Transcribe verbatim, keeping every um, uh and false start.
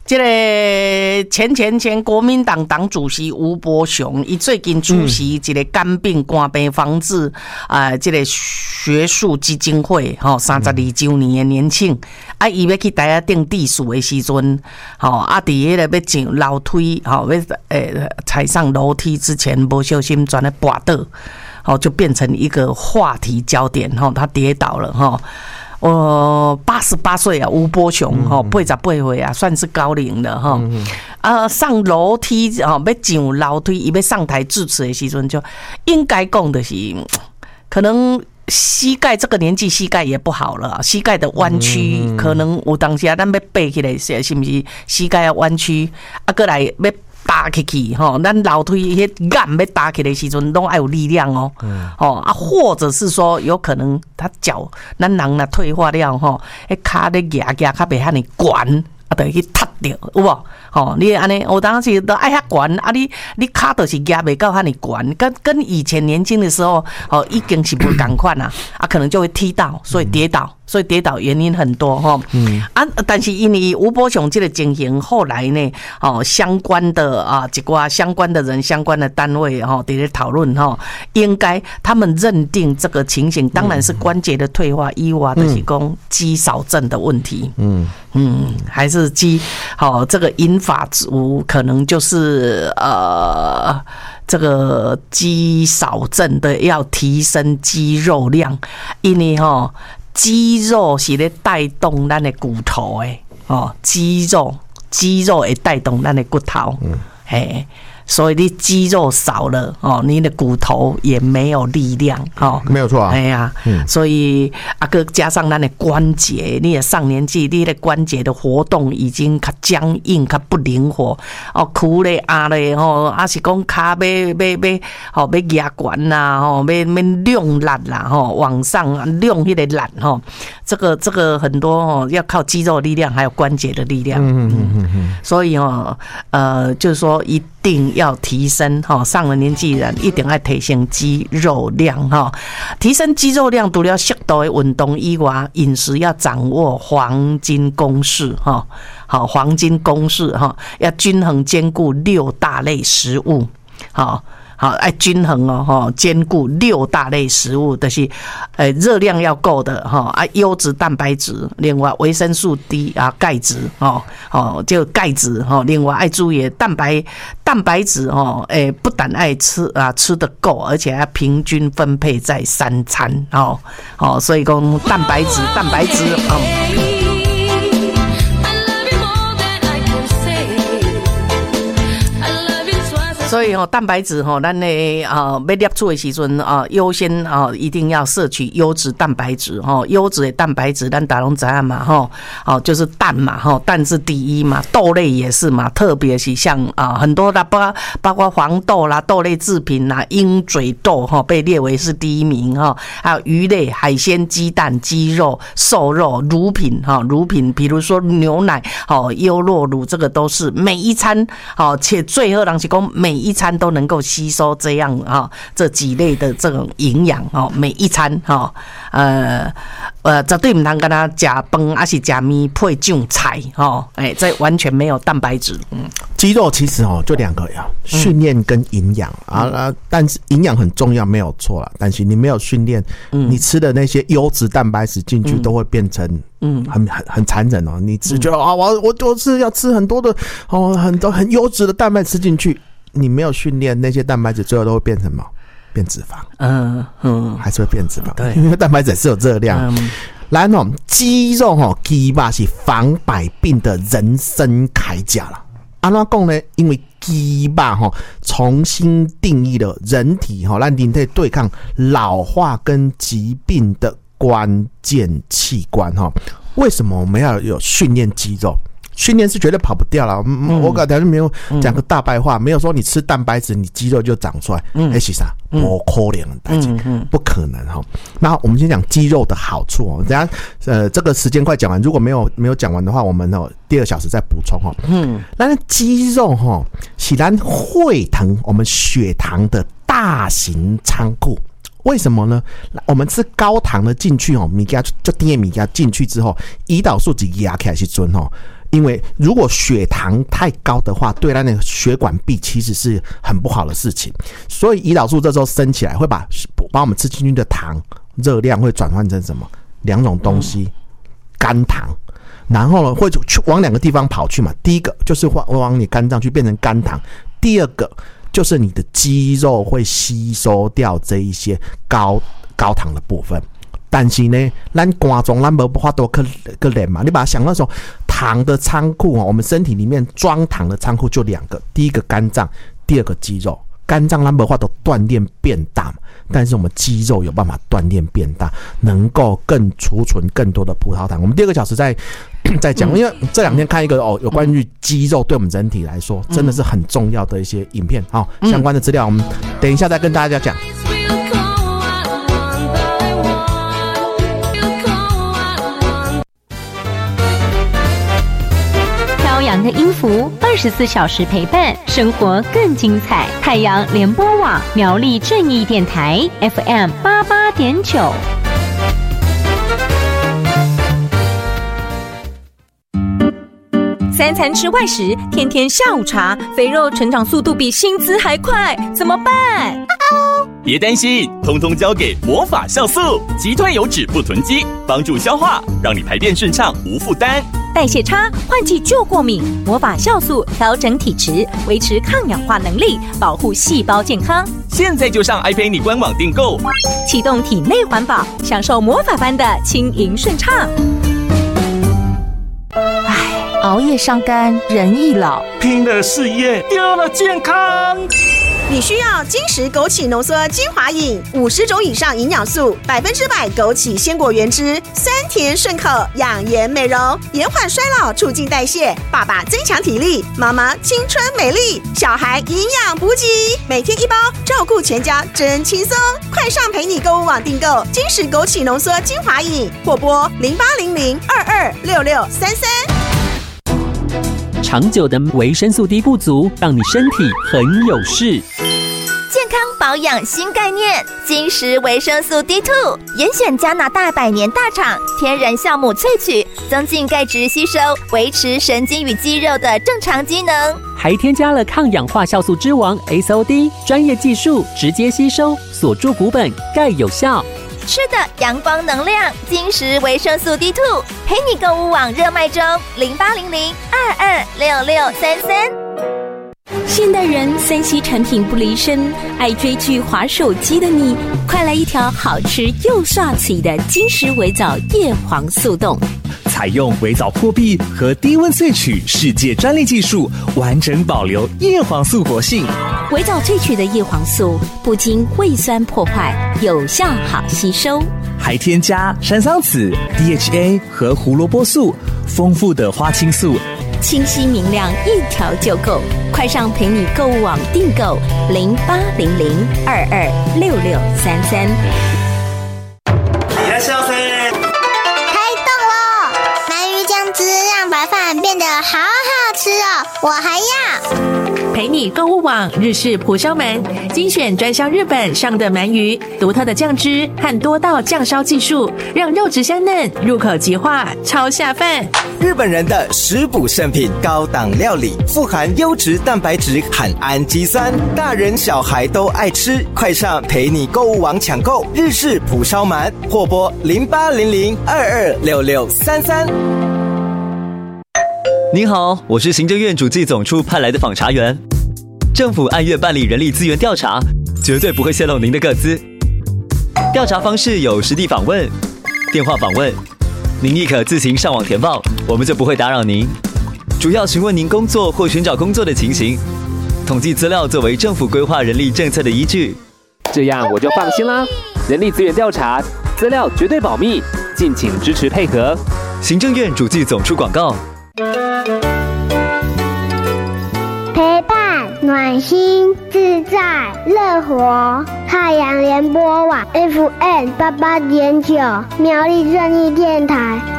这个前前前国民党党主席吴伯雄，伊最近出席一个肝病肝病防治啊、呃，这个学术基金会吼三十二周年的年庆，啊，伊要去台下定地数的时阵，吼啊，伫迄个要上楼梯，吼要诶踩上楼梯之前，不小心转了滑倒，吼就变成一个话题焦点，吼他跌倒了，吼。呃，八十八岁啊，吴伯雄哈，八十八岁啊，算是高龄了哈。呃，上楼梯哈，要上楼梯，伊要上台致辞的时阵，就应该讲的是，可能膝盖这个年纪膝盖也不好了，膝盖的弯曲，可能有当时啊，咱要爬起来是是不是膝盖要弯曲，啊，过来要。搭起去吼，咱楼梯迄杆要搭起来的时阵，拢爱有力量哦。哦啊，或者是说，有可能他脚，咱人若退化了吼，迄骹咧夹夹较袂遐尼悬，啊，就去踢着，有无？吼，你安尼，有当时都爱遐悬，啊，你你骹就是夹袂到遐尼悬，跟跟以前年轻的时候，哦，已经是不同款啦，啊，可能就会踢到，所以跌倒。所以跌倒原因很多哈，嗯啊，但是因为吴伯雄这个情形，后来呢，哦，相关的啊，一挂相关的人、相关的单位哈，在讨论哈，应该他们认定这个情形，当然是关节的退化，以外的是讲肌少症的问题，嗯嗯，还是肌好、哦、这个银发族可能就是呃。这个肌少症的要提升肌肉量，因为吼肌肉是咧带动咱的骨头诶，哦，肌肉肌肉会带动咱的骨头，嗯，嘿。所以你肌肉少了哦，你的骨头也没有力量哦， 没有错啊。 哎呀，嗯、所以啊，个加上咱的关节，你的上年纪，你的关节的活动已经较僵硬、较不灵活哦，苦咧压咧吼，啊是讲骹要要要吼要压悬啦吼，要要量力啦吼，往上量迄个力吼，这个这个很多哦，要靠肌肉力量，还有关节的力量。嗯嗯嗯嗯。所以哦，呃，就是说一定要提升哈，上了年纪人一定要提升肌肉量哈，提升肌肉量除了适度的运动以外，饮食要掌握黄金公式哈，好黄金公式哈，要均衡兼顾六大类食物，好。好，爱均衡哦，哈，兼顾六大类食物，就是呃热量要够的哈，啊优质蛋白质，另外维生素 D 啊钙质哦，哦就钙质哈，另外爱注意蛋白蛋白质哦，诶不但爱吃啊吃得够，而且要平均分配在三餐哦，哦所以讲蛋白质蛋白质嗯。所以吼，蛋白质吼，咱咧啊要摄取的时阵啊，优先啊一定要摄取优质蛋白质吼，优质的蛋白质咱大家拢知影嘛吼，哦就是蛋嘛吼，蛋是第一嘛，豆类也是嘛，特别是像啊很多的包包括黄豆啦、豆类制品啦、鹰嘴豆哈被列为是第一名哈，还有鱼类、海鲜、鸡蛋、鸡肉、瘦肉、乳品哈，乳品比如说牛奶、好优酪乳，这个都是每一餐好，且最后人是讲每一餐都能够吸收这样啊这几类的这种营养哦，每一餐哈呃呃绝对唔通跟他加饭还是加面配酱菜哈，哎这完全没有蛋白质。嗯， 肌肉其实哦就两个呀，训练跟营养、嗯、啊，但是营养很重要没有错啦，但是你没有训练、嗯，你吃的那些优质蛋白质进去都会变成嗯很很很残忍哦，你只觉得、嗯、啊我我我是要吃很多的哦很多很优质的蛋白质进去。你没有训练那些蛋白质，最后都会变成什么？变脂肪。嗯嗯，还是会变脂肪。对，因为蛋白质是有热量。嗯，然后肌肉哈，肌肉是防百病的人参铠甲了。安怎讲呢？因为肌肉哈重新定义了人体哈，让人体对抗老化跟疾病的关键器官哈。为什么我们要有训练肌肉？训练是绝对跑不掉了、嗯，我刚才没有讲个大白话、嗯，没有说你吃蛋白质你肌肉就长出来，嗯，那是啥？不可能的代志，不可能哈。那我们先讲肌肉的好处哦，等下呃这个时间快讲完，如果没有没有讲完的话，我们哦第二小时再补充哈。嗯，那肌肉哈是咱会糖我们血糖的大型仓库。为什么呢？我们吃高糖的进去哦，米加就甜米加进去之后，胰岛素一压起来是准哦。 因为如果血糖太高的话，对那个血管壁其实是很不好的事情。所以胰岛素这时候升起来，会把把我们吃进去的糖热量会转换成什么？两种东西，肝糖。然后呢，会去往两个地方跑去嘛。第一个就是往你肝脏去变成肝糖，第二个就是你的肌肉会吸收掉这一些高高糖的部分。但是呢，咱肝脏咱没办法多去去练嘛。你把它想那种糖的仓库，我们身体里面装糖的仓库就两个，第一个肝脏，第二个肌肉。肝脏咱没办法都锻炼变大嘛，但是我们肌肉有办法锻炼变大，能够更储存更多的葡萄糖。我们第二个小时在在讲，因为这两天看一个哦，有关于肌肉对我们人体来说真的是很重要的一些影片，好、哦，相关的资料我们等一下再跟大家讲。 飘扬的音符，二十四小时陪伴，生活更精彩。太阳联播网苗栗正义电台 F M 八八点九。 三餐吃外食，天天下午茶，肥肉成长速度比薪资还快，怎么办？ 别担心，通通交给魔法酵素，击退油脂不囤积，帮助消化，让你排便顺畅无负担。 代谢差，换季就过敏，魔法酵素调整体质，维持抗氧化能力，保护细胞健康。 现在就上 iPay 官网订购， 启动体内环保，享受魔法般的轻盈顺畅。唉，熬夜伤肝，人易老， 拼了事业，丢了健康。 你需要金石枸杞浓缩精华饮，五十种以上营养素，百分之百枸杞鲜果原汁，酸甜顺口，养颜美容，延缓衰老，促进代谢。爸爸增强体力，妈妈青春美丽，小孩营养补给，每天一包，照顾全家真轻松。快上陪你购物网订购金石枸杞浓缩精华饮，或拨零八零零二二六六三三。 长久的维生素 D 不足，让你身体很有事。 健康保养新概念，金石维生素 D 二 严选加拿大百年大厂天然酵母萃取，增进钙质吸收，维持神经与肌肉的正常机能， 还添加了抗氧化酵素之王 S O D 专业技术，直接吸收，锁住骨本，钙有效。 吃的阳光能量，金石维生素 D 二 陪你购物网热卖中，零八零零二二六六三三。 现代人三 C 产品不离身，爱追剧滑手机的你，快来一条好吃又刷嘴的金石微藻叶黄素冻。 采用微藻破壁和低温萃取世界专利技术，完整保留叶黄素活性。 微藻萃取的叶黄素不经胃酸破坏，有效好吸收， 还添加山桑子、D H A 和胡萝卜素，丰富的花青素， 清晰明亮，一条就够。快上陪你购物网订购零八零零二二六六三三。 いらっしゃいませ。 开动喽！鳗鱼酱汁让白饭变得好好吃哦，我还要。 陪你购物网日式蒲烧鳗，精选专销日本上的鳗鱼，独特的酱汁和多道酱烧技术，让肉质香嫩，入口即化，超下饭。 日本人的食补圣品，高档料理，富含优质蛋白质和氨基酸，大人小孩都爱吃。快上陪你购物网抢购日式蒲烧鳗，或拨零八零零二二六六三三。 您好，我是行政院主计总处派来的访查员。政府按月办理人力资源调查，绝对不会泄露您的个资。调查方式有实地访问、电话访问，您亦可自行上网填报，我们就不会打扰您。主要询问您工作或寻找工作的情形，统计资料作为政府规划人力政策的依据。 这样我就放心啦。人力资源调查资料绝对保密，敬请支持配合。 行政院主计总处广告。 陪伴、暖心、自在、乐活。太阳联播网 F M 八八点九，苗栗正义电台。